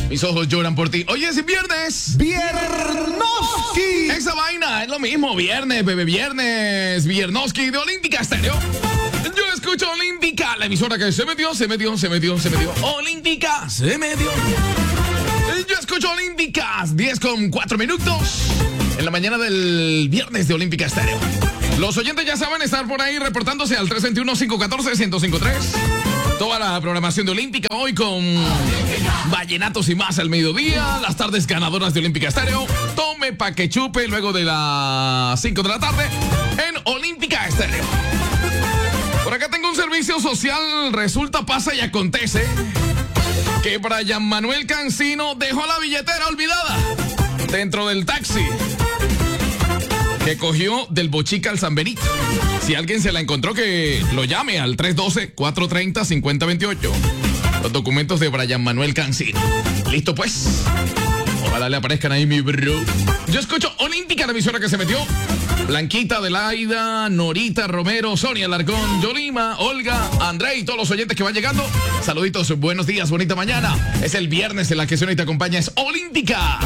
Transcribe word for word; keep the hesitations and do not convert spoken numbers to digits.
Mis ojos lloran por ti. Hoy es viernes. Viernoski. Esa vaina es lo mismo. Viernes, bebé, viernes. Viernoski de Olímpica Estéreo. Yo escucho Olímpica, la emisora que se metió, se metió, se metió, se metió. Olímpica, se metió. Yo escucho Olímpica, diez con cuatro minutos. En la mañana del viernes de Olímpica Estéreo. Los oyentes ya saben estar por ahí reportándose al tres dos uno, cinco uno cuatro, uno cero cinco tres. Toda la programación de Olímpica hoy con vallenatos y más al mediodía. Las tardes ganadoras de Olímpica Estéreo. Tome pa' que chupe luego de las cinco de la tarde en Olímpica Estéreo. Por acá tengo un servicio social. Resulta, pasa y acontece que Brian Manuel Cancino dejó la billetera olvidada dentro del taxi que cogió del Bochica al San Benito. Si alguien se la encontró, que lo llame al tres uno dos, cuatro tres cero, cinco cero dos ocho. Los documentos de Brian Manuel Cancino. ¿Listo pues? Ojalá le aparezcan ahí, mi bro. Yo escucho Olímpica, la emisora que se metió. Blanquita, Adelaida, Norita, Romero, Sonia Larcón, Yolima, Olga, André y todos los oyentes que van llegando. Saluditos, buenos días, bonita mañana. Es el viernes en la que suena y te acompaña. Es Olímpica.